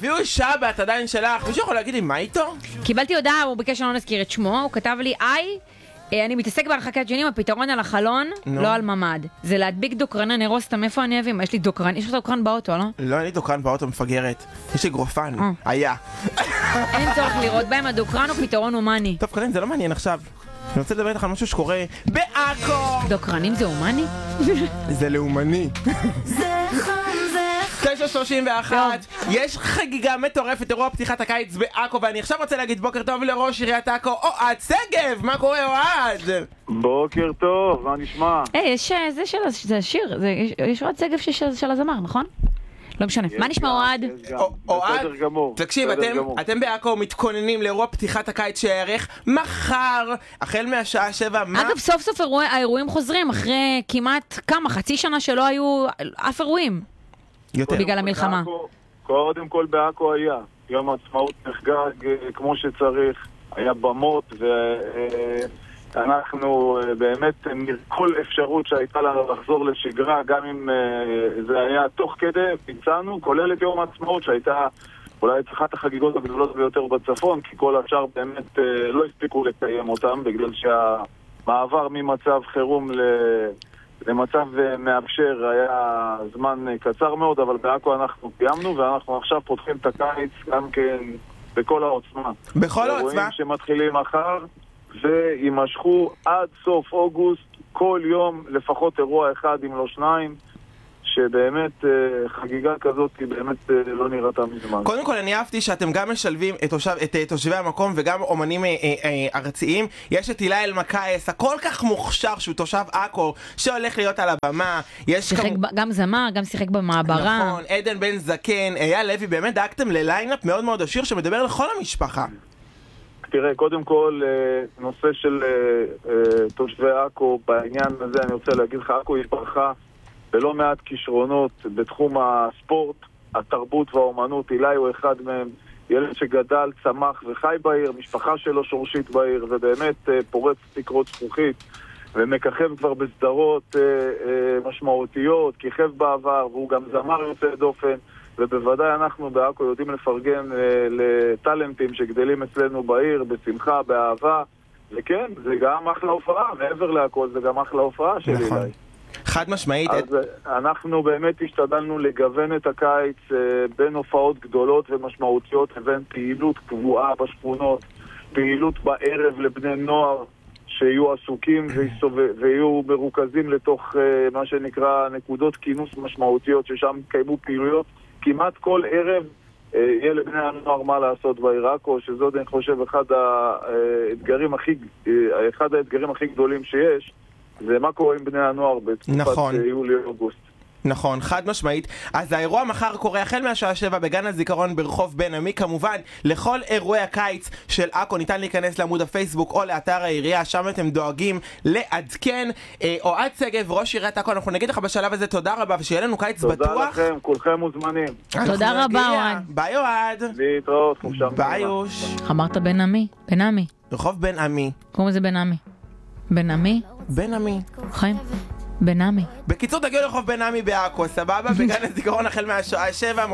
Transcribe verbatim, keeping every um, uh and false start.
אביהו שבת עדיין שלך, מישהו יכול להגיד לי מה איתו? קיבלתי הודעה, הוא ביקש שלא נזכיר את שמו, הוא כתב לי, איי, אני מתעסק בהרחקת ג'ינים, הפתרון על החלון, לא על ממד. זה להדביק דוקרני נרוסטם, איפה אני אבין? יש לי דוקרן, יש לך דוקרן באוטו, לא? לא, אין לי דוקרן באוטו, מפגרת. יש לי גרופן, היה. אין צורך לראות בהם, הדוקרן הוא פתרון הומני. טוב, קודם, זה לא מעניין עכשיו. אני רוצה לדבר איתך על משהו שקורה בעכו. דוקרנים זה הומני? זה לאומני. תשע שלושים ואחת, יש חגיגה מטורפת, אירוע פתיחת הקיץ בעכו, ואני עכשיו רוצה להגיד בוקר טוב לראש עיריית עכו, אוהד שגב. מה קורה, אוהד? בוקר טוב, מה נשמע? היי, יש, זה של, זה שיר, יש אוהד שגב של הזמר, נכון? לא משנה. מה נשמע, אוהד? אוהד, תקשיב, אתם בעכו מתכוננים לאירוע פתיחת הקיץ שיערך מחר, החל מהשעה שבע. אגב, סוף סוף האירועים חוזרים, אחרי כמעט כמה, חצי שנה שלא היו אף אירועים. יותר. בגלל המלחמה. קודם כל בעכו היה. יום העצמאות נחגג כמו שצריך, היה במות, ואנחנו באמת כל אפשרות שהייתה לנו לחזור לשגרה, גם אם זה היה תוך כדי, פיצענו, כולל את יום העצמאות שהייתה אולי אחת החגיגות הגדולות ביותר בצפון, כי כל השאר באמת לא הספיקו לקיים אותם, בגלל שהמעבר ממצב חירום ל... למצב מאפשר היה זמן קצר מאוד, אבל בעכו אנחנו קיימנו, ואנחנו עכשיו פותחים את הקיץ גם כן בכל העוצמה. בכל העוצמה? אירועים שמתחילים מחר וימשכו עד סוף אוגוסט, כל יום לפחות אירוע אחד אם לא שניים, שבאמת חגיגה כזאת היא באמת לא נראתה מזמן. קודם כל אני אהבתי שאתם גם משלבים את, תושב, את תושבי המקום וגם אומנים אה, אה, ארציים. יש את אילי אלמקייס, הכל כך מוכשר שהוא תושב עכו, שהולך להיות על הבמה. יש שיחק כמו... גם זמר, גם שיחק במעברה. נכון, עדן בן זקן, אייל לוי, באמת דאגתם לליינאפ מאוד מאוד עשיר שמדבר לכל המשפחה. תראה, קודם כל, נושא של תושבי עכו, בעניין הזה אני רוצה להגיד לך, עכו התברכה ולא מעט כישרונות בתחום הספורט, התרבות והאומנות. אילי הוא אחד מהם, ילד שגדל, צמח וחי בעיר, משפחה שלו שורשית בעיר, ובאמת פורץ תקרות זכוכית ומככב כבר בסדרות משמעותיות, כיכב בעבר, והוא גם זמר יוצא דופן, ובוודאי אנחנו בעכו יודעים לפרגן לטלנטים שגדלים אצלנו בעיר, בשמחה, באהבה, וכן, זה גם אחלה הופעה, מעבר להכל זה גם אחלה הופעה של נכון. אילי. חד משמעית. אז אנחנו באמת השתדלנו לגוון את הקיץ בין הופעות גדולות ומשמעותיות לבין פעילות קבועה בשכונות, פעילות בערב לבני נוער שיהיו עסוקים ויהיו מרוכזים לתוך מה שנקרא נקודות כינוס משמעותיות, ששם קיימו פעילויות כמעט כל ערב. יהיה לבני הנוער מה לעשות בעיר עכו, שזאת אני חושב אחד האתגרים הכי אחד האתגרים הכי גדולים שיש, זה מה קורה עם בני הנוער בתקופת נכון. יולי-אוגוסט. נכון, חד משמעית. אז האירוע מחר קורה החל מהשעה שבע בגן הזיכרון ברחוב בן עמי. כמובן, לכל אירועי הקיץ של עכו ניתן להיכנס לעמוד הפייסבוק או לאתר העירייה, שם אתם דואגים לעדכן. אוהד שגב, ראש עיריית עכו, אנחנו נגיד לך בשלב הזה תודה רבה, ושיהיה לנו קיץ תודה בטוח. תודה לכם, כולכם מוזמנים. תודה רבה, אוהד. ביי אוהד. להתראות, חופשה. ביי יוש. אמרת בן עמי? בן עמי. רחוב בן עמי. קוראים לזה בן עמי. בן עמי? בן עמי. חיים? בן עמי. בקיצור, תגיעו לרחוב בן עמי בעכו, סבבה? בגן הזיכרון החל מהשעה שבע.